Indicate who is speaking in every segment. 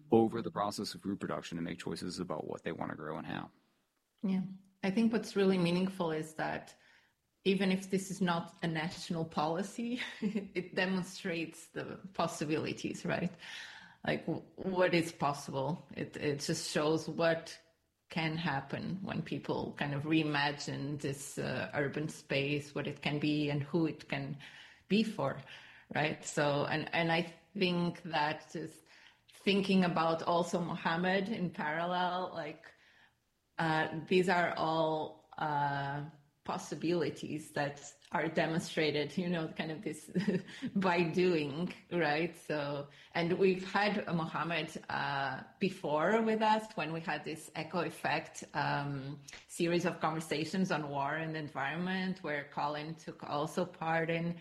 Speaker 1: over the process of food production to make choices about what they want to grow and how.
Speaker 2: Yeah, I think what's really meaningful is that even if this is not a national policy, it demonstrates the possibilities, right? Like what is possible. It just shows what can happen when people kind of reimagine this urban space, what it can be and who it can be for, right? So, and I think that just thinking about also Mohammed in parallel, like these are all possibilities that are demonstrated, kind of this by doing, right? So, and we've had Mohammed before with us when we had this Echo Effect series of conversations on war and the environment where Colin took also part in.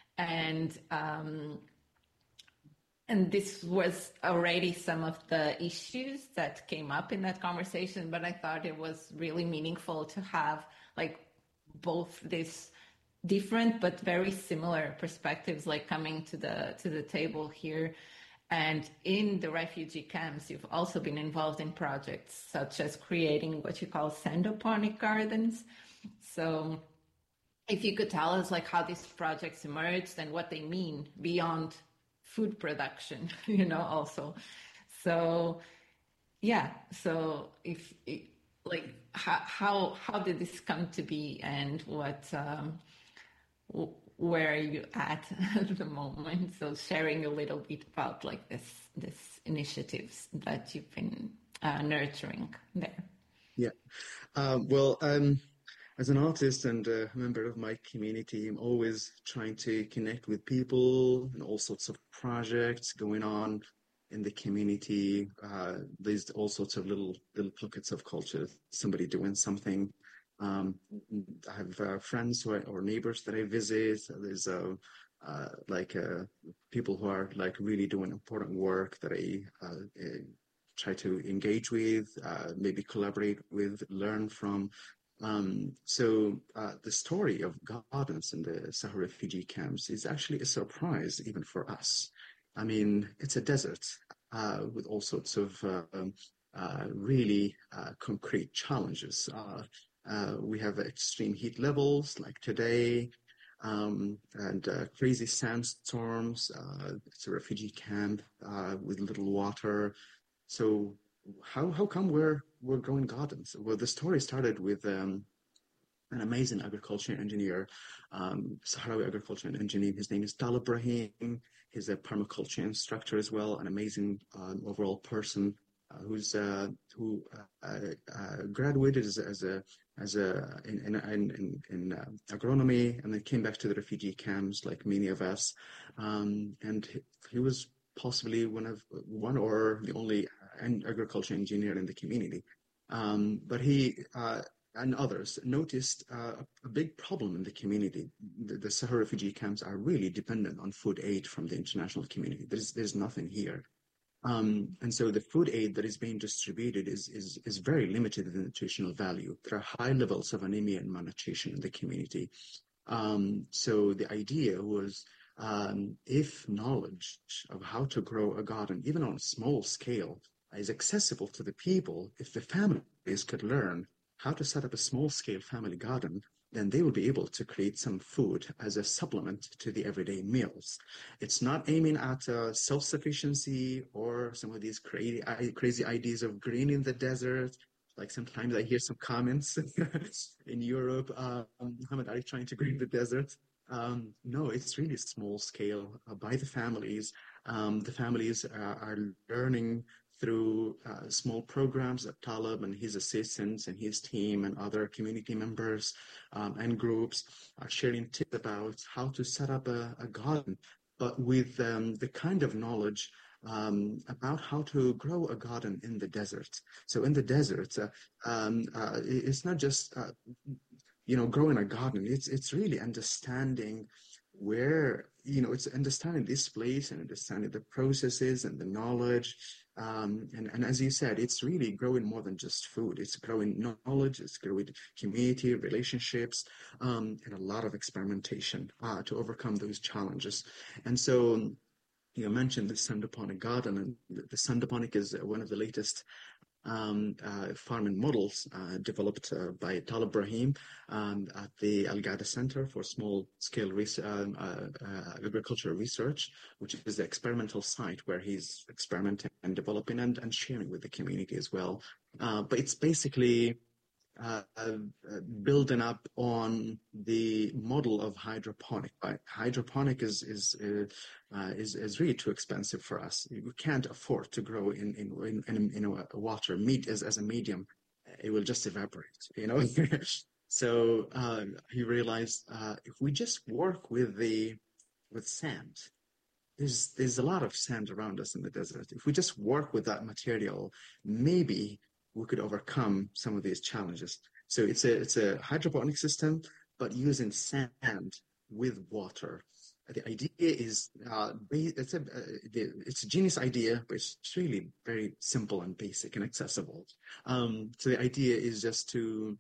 Speaker 2: And this was already some of the issues that came up in that conversation, but I thought it was really meaningful to have like both this different but very similar perspectives like coming to the table here. And in the refugee camps, you've also been involved in projects such as creating what you call sandoponic gardens. So if you could tell us like how these projects emerged and what they mean beyond food production, also. So, yeah. So if like how did this come to be and what, where are you at the moment? So sharing a little bit about like this initiatives that you've been nurturing there.
Speaker 3: Yeah. As an artist and a member of my community, I'm always trying to connect with people and all sorts of projects going on in the community. There's all sorts of little pockets of culture, somebody doing something. I have friends or neighbors that I visit. There's people who are like really doing important work that I try to engage with, maybe collaborate with, learn from. The story of gardens in the Sahel refugee camps is actually a surprise even for us. I mean, it's a desert with all sorts of really concrete challenges. We have extreme heat levels like today, and crazy sandstorms. It's a refugee camp with little water. So how come we're growing gardens? Well, the story started with an amazing agriculture engineer, Sahrawi agriculture engineer. His name is Talib Brahim. He's a permaculture instructor as well, an amazing overall person who graduated in agronomy and then came back to the refugee camps like many of us, and he was possibly one or the only agriculture engineer in the community. But he and others noticed a big problem in the community. The Sahel refugee camps are really dependent on food aid from the international community. There's nothing here. And so the food aid that is being distributed is very limited in nutritional value. There are high levels of anemia and malnutrition in the community. So the idea was, if knowledge of how to grow a garden, even on a small scale, is accessible to the people, if the families could learn how to set up a small-scale family garden, then they will be able to create some food as a supplement to the everyday meals. It's not aiming at self-sufficiency or some of these crazy ideas of green in the desert. Like sometimes I hear some comments in Europe, Muhammad, are you trying to green the desert? No, it's really small scale by the families. The families are learning through small programs that Talib and his assistants and his team and other community members and groups are sharing tips about how to set up a garden, but with the kind of knowledge about how to grow a garden in the desert. So in the desert, it's not just growing a garden. It's really understanding where, it's understanding this place and understanding the processes and the knowledge. And as you said, it's really growing more than just food. It's growing knowledge, it's growing community, relationships, and a lot of experimentation to overcome those challenges. And so you mentioned the Sandaponic garden, and the Sandaponic is one of the latest farming models developed by Talib Brahim at the Al Ghada Center for Small-Scale Agricultural Research, which is the experimental site where he's experimenting and developing and sharing with the community as well. But it's basically building up on the model of hydroponic. Right? Hydroponic is really too expensive for us. We can't afford to grow in water. Meat as a medium, it will just evaporate. So he realized if we just work with sand. There's a lot of sand around us in the desert. If we just work with that material, maybe we could overcome some of these challenges. So it's a hydroponic system, but using sand with water. The idea is it's a genius idea, but it's really very simple and basic and accessible. So the idea is just to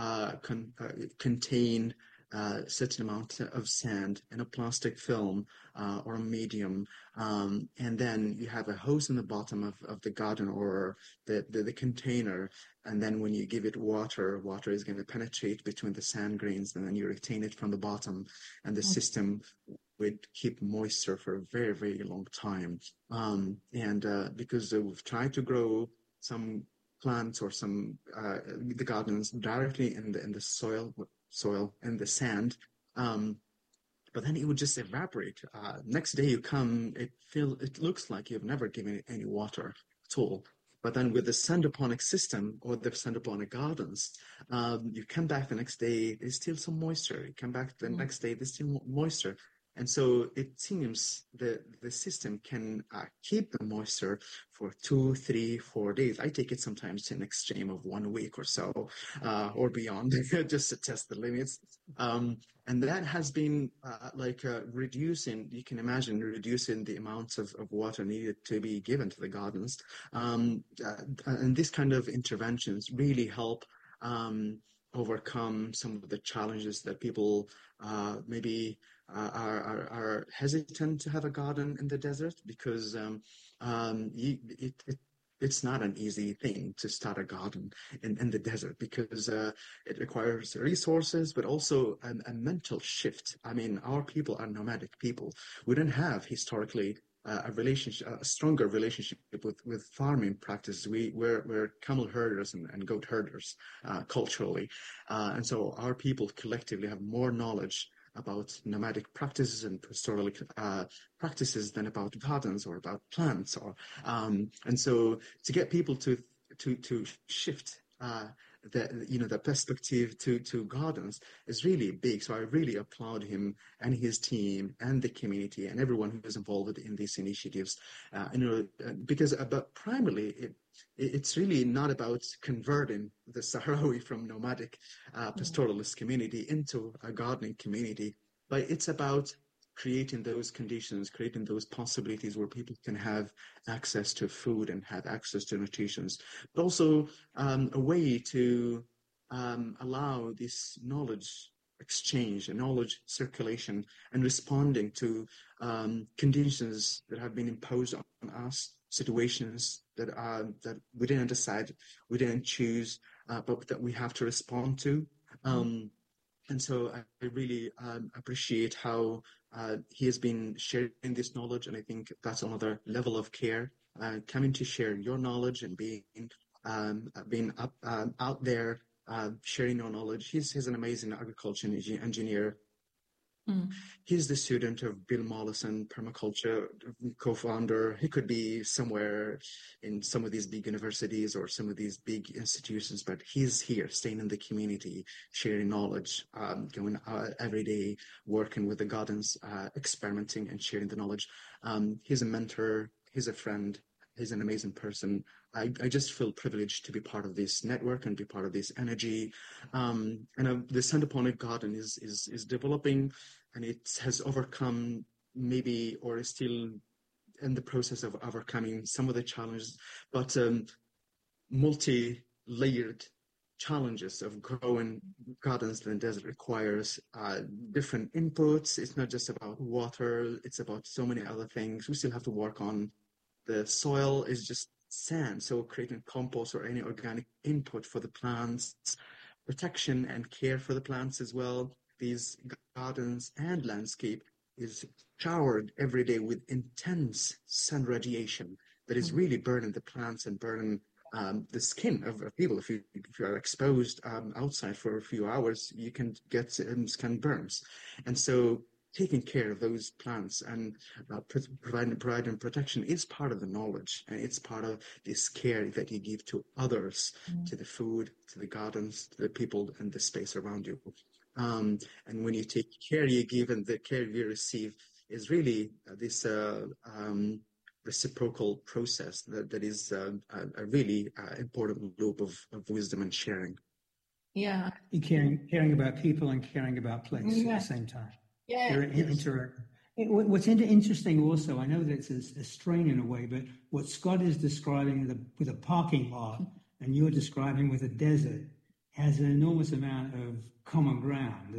Speaker 3: contain a certain amount of sand in a plastic film or a medium, and then you have a hose in the bottom of the garden or the container, and then when you give it water is going to penetrate between the sand grains, and then you retain it from the bottom, and the system would keep moisture for a very, very long time. Because we've tried to grow some plants or the gardens directly in the soil and the sand, but then it would just evaporate. Next day you come, it looks like you've never given it any water at all. But then with the Sandaponic system or the Sandaponic gardens, you come back the next day, there's still some moisture. You come back the next day, there's still moisture. And so it seems the system can keep the moisture for 2, 3, 4 days. I take it sometimes in extreme of 1 week or so, or beyond, just to test the limits. And that has been reducing, you can imagine, reducing the amounts of water needed to be given to the gardens. And these kind of interventions really help overcome some of the challenges that people maybe are hesitant to have a garden in the desert, because it's not an easy thing to start a garden in the desert, because it requires resources, but also a mental shift. I mean, our people are nomadic people. We don't have historically a stronger relationship with farming practices. We're camel herders and goat herders culturally, and so our people collectively have more knowledge about nomadic practices and pastoral practices than about gardens or about plants, and so to get people to shift the perspective to gardens is really big. So I really applaud him and his team and the community and everyone who is involved in these initiatives. Because but primarily it's really not about converting the Sahrawi from nomadic pastoralist community into a gardening community, but it's about creating those conditions, creating those possibilities where people can have access to food and have access to nutrition, but also a way to allow this knowledge exchange and knowledge circulation and responding to conditions that have been imposed on us, situations that we didn't decide, we didn't choose, but that we have to respond to. And so I really appreciate how he has been sharing this knowledge, and I think that's another level of care, coming to share your knowledge and being out there, sharing your knowledge. He's an amazing agriculture engineer. He's the student of Bill Mollison, permaculture co-founder. He could be somewhere in some of these big universities or some of these big institutions, but he's here, staying in the community, sharing knowledge, going every day, working with the gardens, experimenting and sharing the knowledge. He's a mentor. He's a friend. He's an amazing person. I just feel privileged to be part of this network and be part of this energy. And the Sandaponic garden is developing, and it has overcome maybe, or is still in the process of overcoming some of the challenges, but multi-layered challenges of growing gardens in the desert requires different inputs. It's not just about water, it's about so many other things. We still have to work on the soil is just sand, so creating compost or any organic input for the plants, protection and care for the plants as well. These gardens and landscape is showered every day with intense sun radiation that is really burning the plants and burning the skin of people. If you are exposed outside for a few hours, you can get skin burns. And so taking care of those plants and providing protection is part of the knowledge, and it's part of this care that you give to others, to the food, to the gardens, to the people and the space around you. And when you take care you give and the care you receive is really this reciprocal process that is a really important loop of wisdom and sharing.
Speaker 2: Yeah.
Speaker 4: Caring about people and caring about place at the same time.
Speaker 2: Yeah.
Speaker 4: What's interesting also, I know that it's a strain in a way, but what Scott is describing with a parking lot and you're describing with a desert has an enormous amount of common ground.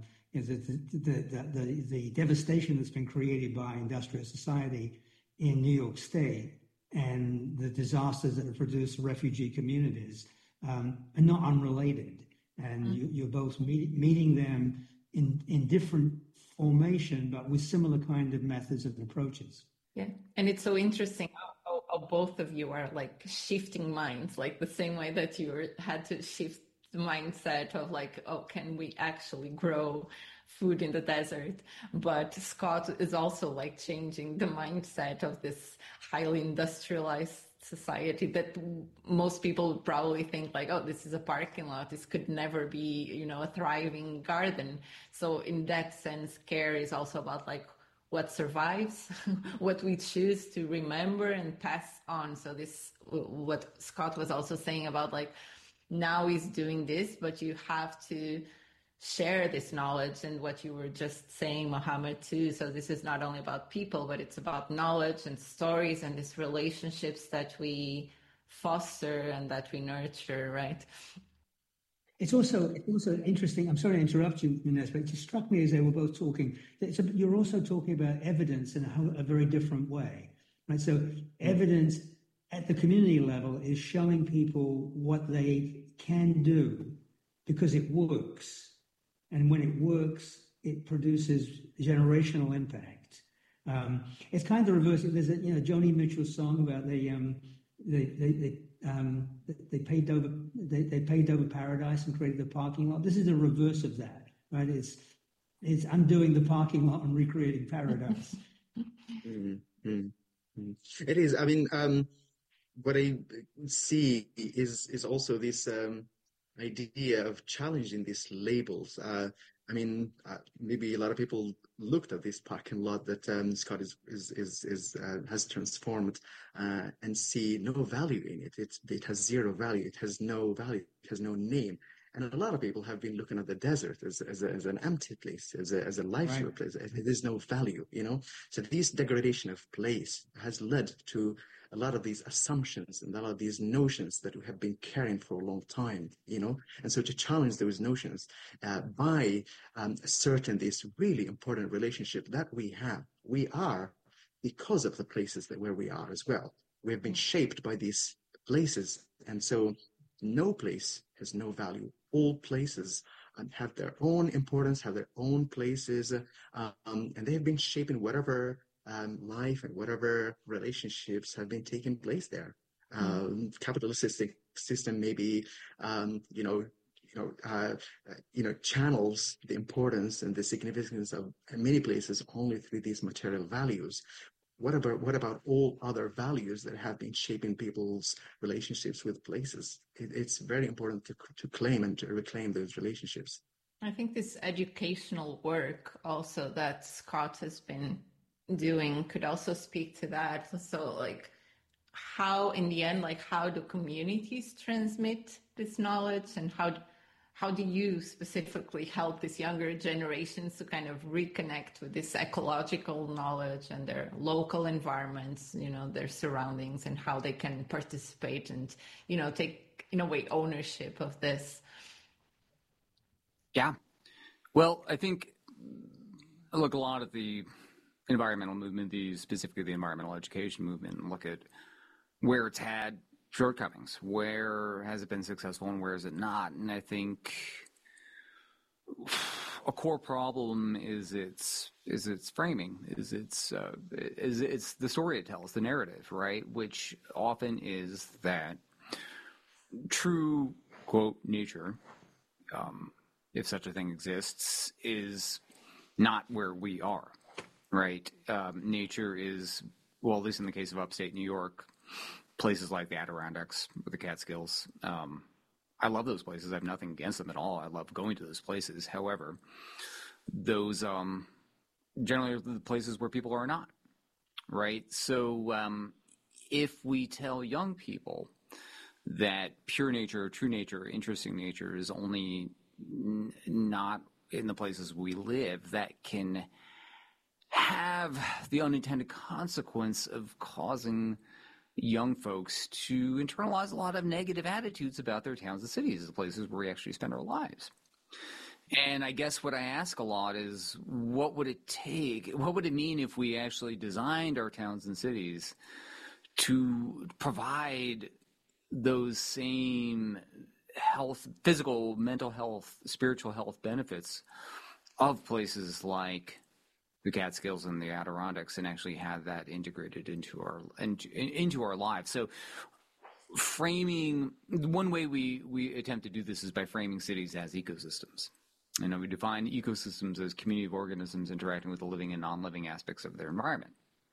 Speaker 4: That the devastation that's been created by industrial society in New York State and the disasters that have produced refugee communities are not unrelated. And you're both meeting them in different formation, but with similar kind of methods and approaches.
Speaker 2: Yeah. And it's so interesting how both of you are like shifting minds, like the same way that you had to shift the mindset of like, oh, can we actually grow food in the desert? But Scott is also like changing the mindset of this highly industrialized society that most people would probably think like, oh, this is a parking lot, this could never be, a thriving garden. So in that sense, care is also about like what survives, what we choose to remember and pass on. So this, what Scott was also saying about like, now he's doing this, but you have to share this knowledge, and what you were just saying, Mohammed, too. So this is not only about people, but it's about knowledge and stories and these relationships that we foster and that we nurture, right?
Speaker 4: It's also interesting. I'm sorry to interrupt you, Ines, but it just struck me as they were both talking. You're also talking about evidence in a very different way, right? So evidence at the community level is showing people what they can do because it works. And when it works, it produces generational impact. It's kind of the reverse. There's a Joni Mitchell song about they paved over paradise and created the parking lot. This is the reverse of that, right? It's undoing the parking lot and recreating paradise.
Speaker 3: It is. I mean, what I see is also this idea of challenging these labels. Maybe a lot of people looked at this parking lot that Scott has transformed and see no value in it. It has zero value. It has no value. It has no name. And a lot of people have been looking at the desert as an empty place, as a lifeless place. There's no value, So this degradation of place has led to a lot of these assumptions and a lot of these notions that we have been carrying for a long time, And so to challenge those notions by asserting this really important relationship that we are because of the places where we are as well. We have been shaped by these places, and so no place has no value. All places have their own importance, have their own places, and they have been shaping whatever life and whatever relationships have been taking place there. Capitalistic system maybe, channels the importance and the significance of many places only through these material values. What about all other values that have been shaping people's relationships with places? It's very important to claim and to reclaim those relationships.
Speaker 2: I think this educational work also that Scott has been doing could also speak to that. So like how in the end, like how do communities transmit this knowledge, and how do you specifically help these younger generations to kind of reconnect with this ecological knowledge and their local environments, their surroundings, and how they can participate and, take in a way, ownership of this.
Speaker 1: Yeah. Well, I think, look, a lot of the environmental movement, specifically the environmental education movement, look at where it's had shortcomings, where has it been successful and where is it not. And I think a core problem is its framing, is it's the story it tells, the narrative, right? Which often is that true, quote, nature, if such a thing exists, is not where we are, right? Nature is, well, at least in the case of upstate New York, places like the Adirondacks or the Catskills. I love those places. I have nothing against them at all. I love going to those places. However, those generally are the places where people are not, right? So if we tell young people that pure nature, true nature, interesting nature is only not in the places we live, that can have the unintended consequence of causing young folks to internalize a lot of negative attitudes about their towns and cities, the places where we actually spend our lives. And I guess what I ask a lot is, what would it take? What would it mean if we actually designed our towns and cities to provide those same health, physical, mental health, spiritual health benefits of places like the Catskills and the Adirondacks, and actually have that integrated into our lives? So framing, one way we attempt to do this is by framing cities as ecosystems. You know, we define ecosystems as community of organisms interacting with the living and non-living aspects of their environment.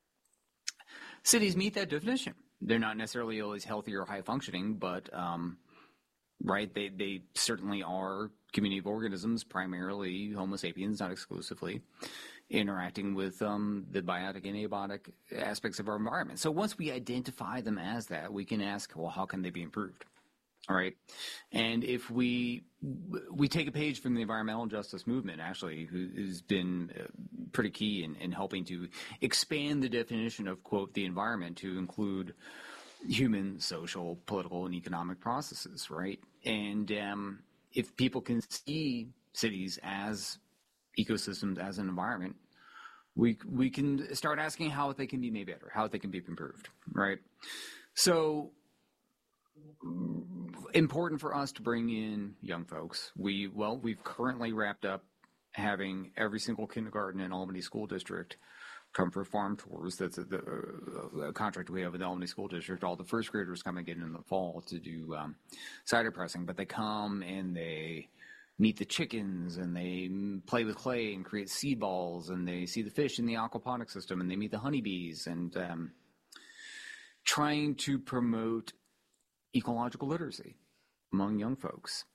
Speaker 1: Cities meet that definition. They're not necessarily always healthy or high functioning, but right, they certainly are community of organisms, primarily Homo sapiens, not exclusively, interacting with the biotic and abiotic aspects of our environment. So once we identify them as that, we can ask, well, how can they be improved? All right. And if we take a page from the environmental justice movement, actually, who's been pretty key in helping to expand the definition of, quote, the environment to include human, social, political, and economic processes, right? And if people can see cities as ecosystems, as an environment, we can start asking how they can be made better, how they can be improved, right? So important for us to bring in young folks. We've currently wrapped up having every single kindergarten in Albany School District come for farm tours. That's a contract we have with the Albany School District. All the first graders come again in the fall to do cider pressing, but they come and they meet the chickens and they play with clay and create seed balls, and they see the fish in the aquaponic system, and they meet the honeybees, and trying to promote ecological literacy among young folks.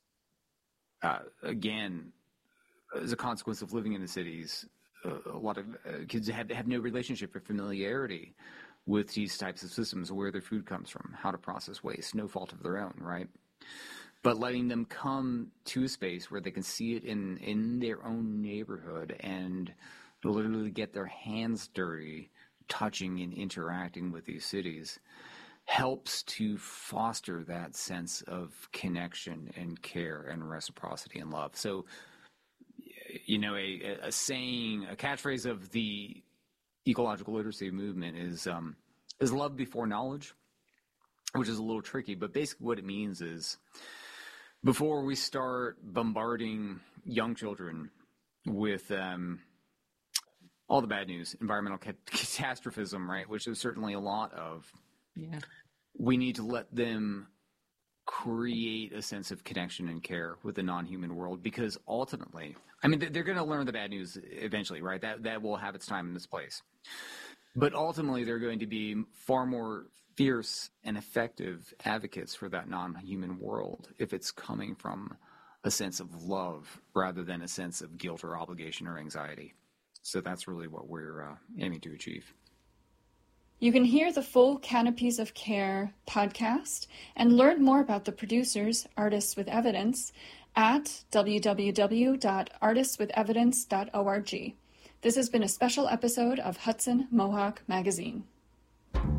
Speaker 1: Again, as a consequence of living in the cities, a lot of kids have no relationship or familiarity with these types of systems, where their food comes from, how to process waste, no fault of their own, right? But letting them come to a space where they can see it in their own neighborhood and literally get their hands dirty, touching and interacting with these cities, helps to foster that sense of connection and care and reciprocity and love. So, you know, a saying, a catchphrase of the ecological literacy movement is love before knowledge, which is a little tricky, but basically what it means is, before we start bombarding young children with all the bad news, environmental catastrophism, right, which there's certainly a lot of, we need to let them create a sense of connection and care with the non-human world, because ultimately, I mean, they're going to learn the bad news eventually, right? That will have its time in this place. But ultimately, they're going to be far more fierce and effective advocates for that non-human world if it's coming from a sense of love rather than a sense of guilt or obligation or anxiety. So that's really what we're aiming to achieve.
Speaker 5: You can hear the full Canopies of Care podcast and learn more about the producers, Artists with Evidence, at www.artistswithevidence.org. This has been a special episode of Hudson Mohawk Magazine.